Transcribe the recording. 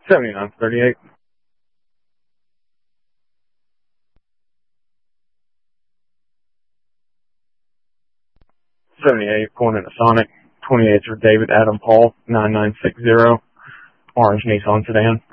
7938. 78, going into Sonic. 28 for David Adam Paul, 9960. Orange Nissan sedan.